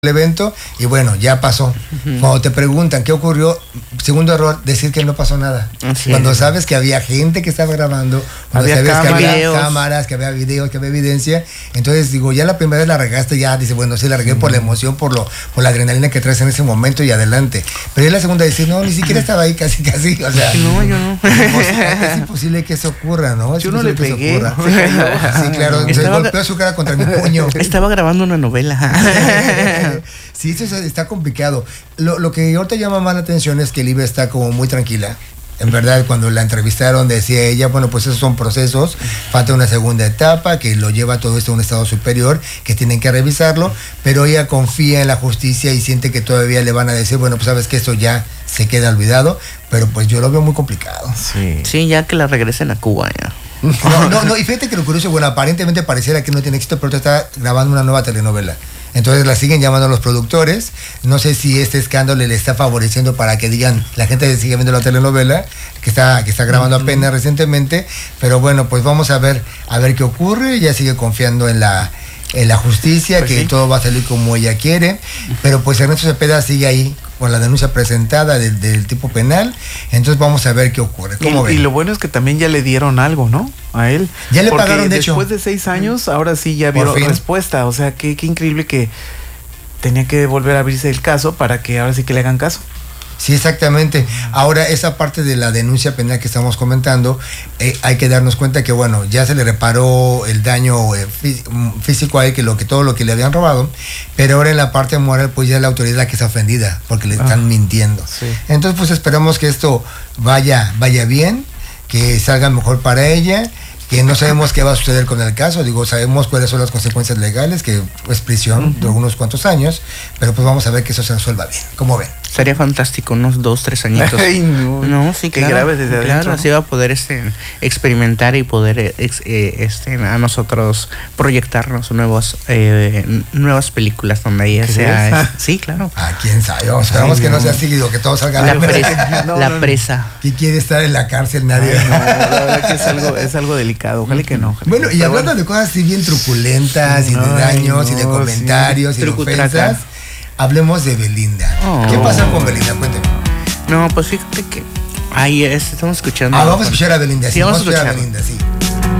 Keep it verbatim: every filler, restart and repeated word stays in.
el evento y bueno, ya pasó. Uh-huh. Cuando te preguntan qué ocurrió, segundo error, decir que no pasó nada. Así cuando es. Sabes que había gente que estaba grabando, cuando había sabes cámaras, que había videos. cámaras, que había videos, que había evidencia, entonces digo, ya la primera vez la regaste, ya dice, bueno, sí la regué uh-huh. por la emoción, por lo por la adrenalina que traes en ese momento y adelante. Pero ya la segunda decir, no, ni siquiera estaba ahí, casi, casi, o sea. No, yo no. Es imposible que eso ocurra, ¿no? Es yo no le pegué. Sí, claro, se golpeó su cara contra mi puño. Estaba grabando una novela. Sí, eso está complicado. Lo, lo que ahorita llama más la atención es que Libia está como muy tranquila. En verdad, cuando la entrevistaron decía ella, bueno, pues esos son procesos, falta una segunda etapa que lo lleva todo esto a un estado superior, que tienen que revisarlo, pero ella confía en la justicia y siente que todavía le van a decir, bueno, pues sabes que esto ya se queda olvidado, pero pues yo lo veo muy complicado. Sí, sí, ya que la regresen a Cuba ya. No, no, no, y fíjate que lo curioso, bueno, aparentemente pareciera que no tiene éxito, pero está grabando una nueva telenovela. Entonces la siguen llamando a los productores. No sé si este escándalo le está favoreciendo para que digan, la gente sigue viendo la telenovela, que está, que está grabando uh-huh. apenas recientemente. Pero bueno, pues vamos a ver, a ver qué ocurre. Ella sigue confiando en la, en la justicia, pues que sí. todo va a salir como ella quiere. Pero pues Ernesto Cepeda sigue ahí con la denuncia presentada del, del tipo penal, entonces vamos a ver qué ocurre. ¿Cómo y, y lo bueno es que también ya le dieron algo, ¿no? A él. Ya le Porque pagaron, de hecho. Después de seis años, ahora sí ya vio respuesta. O sea, qué, qué increíble que tenía que volver a abrirse el caso para que ahora sí que le hagan caso. Sí, exactamente. Ahora, esa parte de la denuncia penal que estamos comentando, eh, hay que darnos cuenta que, bueno, ya se le reparó el daño eh, físico a él, que, lo, que todo lo que le habían robado, pero ahora en la parte moral, pues ya la autoridad que está ofendida, porque le están ah, mintiendo. Sí. Entonces, pues esperamos que esto vaya, vaya bien, que salga mejor para ella, que no sabemos qué va a suceder con el caso, digo, sabemos cuáles son las consecuencias legales, que es prisión uh-huh. de unos cuantos años, pero pues vamos a ver que eso se resuelva bien. ¿Cómo ven? Sería fantástico, unos dos, tres añitos. Ay, no, no, sí, qué claro. grave desde claro, adentro. Así va a poder este, experimentar y poder ex, eh, este, a nosotros proyectarnos nuevos, eh, nuevas películas donde ella sea. Es, sí, claro. Ah, quién sabe. Esperamos Ay, que no. no sea seguido, que todo salga la presa. no, la no, presa. ¿Quién quiere estar en la cárcel? Nadie. Ay, no, la verdad que es algo, es algo delicado. Ojalá que no. Ojalá bueno, que y hablando bueno. de cosas así bien truculentas y de Ay, daños no, y de comentarios sí. y de ofensas, hablemos de Belinda. Oh. ¿Qué pasó con Belinda? Cuéntame. No, pues fíjate que ahí es, estamos escuchando. Ah, vamos a escuchar a Belinda. Sí, vamos, vamos a escuchar a Belinda, sí.